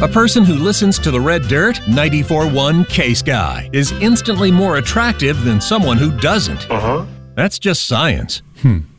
A person who listens to the Red Dirt 94.1 K-Sky is instantly more attractive than someone who doesn't. That's just science.